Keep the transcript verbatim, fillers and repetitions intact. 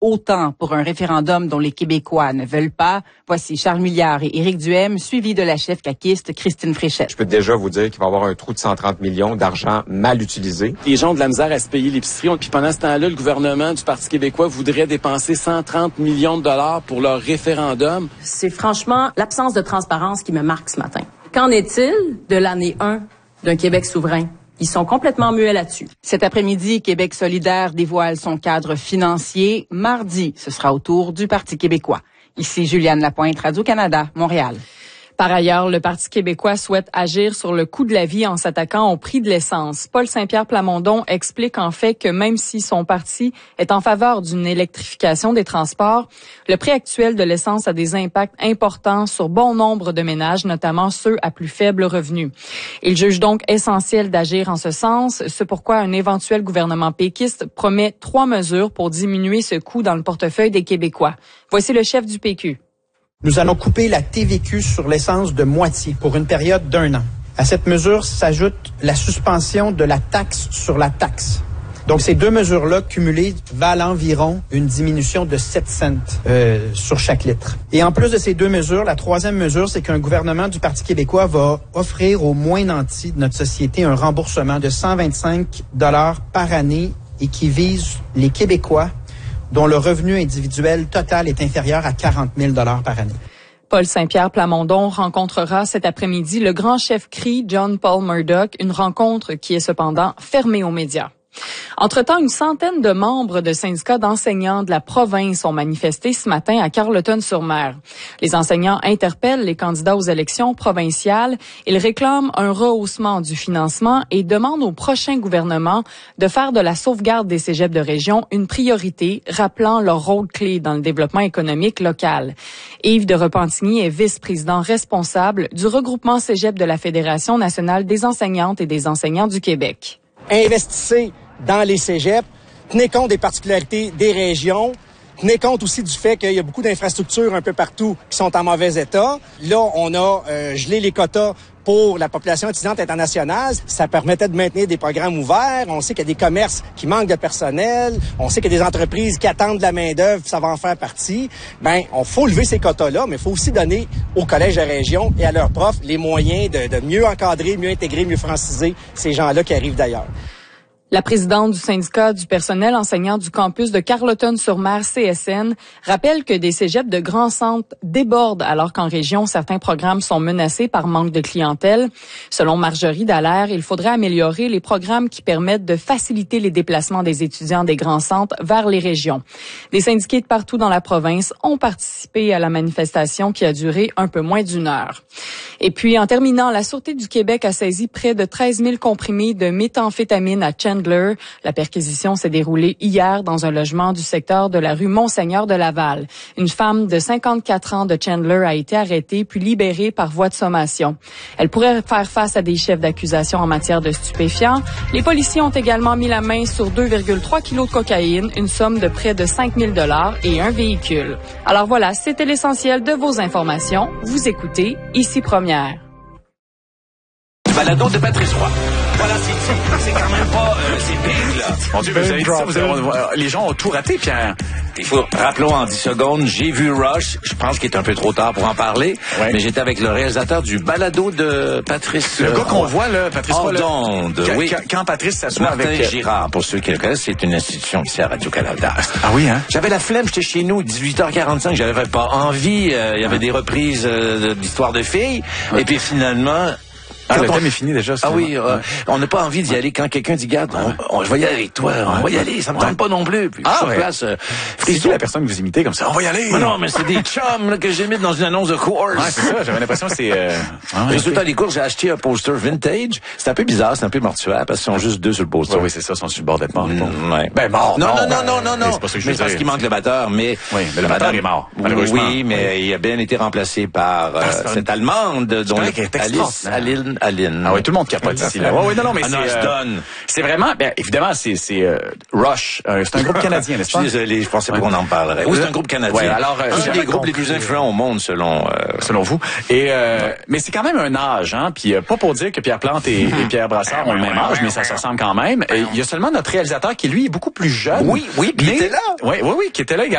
autant pour un référendum dont les Québécois ne veulent pas? Voici Charles Milliard et Éric Duhem, suivis de la chef caquiste Christine Fréchette. Je peux déjà vous dire qu'il va y avoir un trou de cent trente millions d'argent mal utilisé. Les gens ont de la misère à se payer l'épicerie. Puis pendant ce temps-là, le gouvernement du Parti québécois voudrait dépenser cent trente millions de dollars pour leur référendum. C'est franchement l'absence de transparence qui me marque ce matin. Qu'en est-il de l'année un d'un Québec souverain? Ils sont complètement muets là-dessus. Cet après-midi, Québec solidaire dévoile son cadre financier. Mardi, ce sera au tour du Parti québécois. Ici Juliane Lapointe, Radio-Canada, Montréal. Par ailleurs, le Parti québécois souhaite agir sur le coût de la vie en s'attaquant au prix de l'essence. Paul Saint-Pierre Plamondon explique en fait que même si son parti est en faveur d'une électrification des transports, le prix actuel de l'essence a des impacts importants sur bon nombre de ménages, notamment ceux à plus faible revenu. Il juge donc essentiel d'agir en ce sens, c'est pourquoi un éventuel gouvernement péquiste promet trois mesures pour diminuer ce coût dans le portefeuille des Québécois. Voici le chef du P Q. Nous allons couper la T V Q sur l'essence de moitié pour une période d'un an. À cette mesure s'ajoute la suspension de la taxe sur la taxe. Donc, ces deux mesures-là, cumulées, valent environ une diminution de sept cents euh, sur chaque litre. Et en plus de ces deux mesures, la troisième mesure, c'est qu'un gouvernement du Parti québécois va offrir aux moins nantis de notre société un remboursement de cent vingt-cinq dollars par année et qui vise les Québécois dont le revenu individuel total est inférieur à quarante mille dollars par année. Paul Saint-Pierre Plamondon rencontrera cet après-midi le grand chef C R I, John Paul Murdoch, une rencontre qui est cependant fermée aux médias. Entre-temps, une centaine de membres de syndicats d'enseignants de la province ont manifesté ce matin à Carleton-sur-Mer. Les enseignants interpellent les candidats aux élections provinciales. Ils réclament un rehaussement du financement et demandent au prochain gouvernement de faire de la sauvegarde des cégeps de région une priorité, rappelant leur rôle clé dans le développement économique local. Yves de Repentigny est vice-président responsable du regroupement cégep de la Fédération nationale des enseignantes et des enseignants du Québec. Investissez dans les cégeps, tenez compte des particularités des régions, tenez compte aussi du fait qu'il y a beaucoup d'infrastructures un peu partout qui sont en mauvais état. Là, on a euh, gelé les quotas pour la population étudiante internationale. Ça permettait de maintenir des programmes ouverts. On sait qu'il y a des commerces qui manquent de personnel. On sait qu'il y a des entreprises qui attendent de la main-d'œuvre, ça va en faire partie. Ben, on faut lever ces quotas-là, mais il faut aussi donner aux collèges de région et à leurs profs les moyens de, de mieux encadrer, mieux intégrer, mieux franciser ces gens-là qui arrivent d'ailleurs. La présidente du syndicat du personnel enseignant du campus de Carleton-sur-Mer, C S N, rappelle que des cégeps de grands centres débordent alors qu'en région, certains programmes sont menacés par manque de clientèle. Selon Marjorie Dallaire, il faudrait améliorer les programmes qui permettent de faciliter les déplacements des étudiants des grands centres vers les régions. Des syndiqués de partout dans la province ont participé à la manifestation qui a duré un peu moins d'une heure. Et puis, en terminant, la Sûreté du Québec a saisi près de treize mille comprimés de méthamphétamine à Chandler. La perquisition s'est déroulée hier dans un logement du secteur de la rue Monseigneur de Laval. Une femme de cinquante-quatre ans de Chandler a été arrêtée puis libérée par voie de sommation. Elle pourrait faire face à des chefs d'accusation en matière de stupéfiants. Les policiers ont également mis la main sur deux virgule trois kilos de cocaïne, une somme de près de cinq mille dollars et un véhicule. Alors voilà, c'était l'essentiel de vos informations. Vous écoutez Ici Première. Balado de Patrice Roy. Voilà, c'est, c'est quand même pas... Euh, c'est big, là. Mon Dieu, vous avez dit ça, vous avez, les gens ont tout raté, Pierre. Il faut, rappelons en dix secondes, j'ai vu Rush. Je pense qu'il est un peu trop tard pour en parler. Ouais. Mais j'étais avec le réalisateur du balado de Patrice Le gars qu'on voit, là, Patrice Roy. Onde, quand, oui. Quand, quand Patrice s'assoit Martin avec... Girard, pour ceux qui le connaissent, c'est une institution ici à Radio-Canada. Ah oui, hein? J'avais la flemme, j'étais chez nous, dix-huit heures quarante-cinq, j'avais pas envie. Euh, il y avait des reprises euh, d'histoires de filles. Ouais. Et puis finalement... Ah, le thème est fini déjà. Ah oui, euh, ouais. On n'a pas envie d'y aller quand quelqu'un dit, garde, on, on, je vais y aller avec toi, on ouais. va y aller, ça me tente ouais. pas non plus. Puis ah, sur ouais. place, euh, c'est qui la personne que vous imitez comme ça? On va y aller. Mais non, mais c'est des chums là, que j'imite dans une annonce de course. Ouais, c'est ça, j'avais l'impression que c'est... Euh... Ah, ouais, résultat okay. des courses, j'ai acheté un poster vintage. C'est un peu bizarre, c'est un peu mortuaire, parce qu'ils sont juste deux sur le poster. Ouais, oui, c'est ça, ils sont sur le bord d'être morts. Mmh, ouais. Ben, mort, Non, mort, non, ben, non, non, non, non. C'est pas ça que je mais veux parce dire. qu'il manque le batteur, mais... Oui, mais le batteur est mort, malheureusement. Oui, mais oui. il a bien été remplacé par euh, cette Allemande, dont Alice Aline Aline. Ah oui, tout le monde capote ici, là. Oui, non, non, mais c'est, euh, c'est vraiment, bien, évidemment, c'est, c'est euh, Rush. Euh, c'est un groupe canadien, n'est-ce pas? Je suis désolé, je pensais pas qu'on en parlerait. Oui, c'est un groupe canadien. Ouais, alors, euh, un des groupes les plus influents au monde, selon euh, selon vous. Et euh, mais c'est quand même un âge, hein. Puis euh, pas pour dire que Pierre Plante et, et Pierre Brassard ont le même âge, mais ça se ressemble quand même. Et il y a seulement notre réalisateur qui lui est beaucoup plus jeune. Oui, oui, puis il était là. Oui, oui, oui, qui était là également.